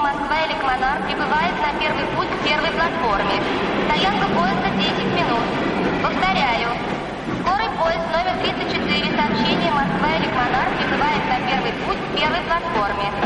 Москва-Эликмонар прибывает на первый путь к первой платформе. Стоянка поезда 10 минут. Повторяю. Скорый поезд номер 34, сообщение Москва-Эликмонар прибывает на первый путь к первой платформе.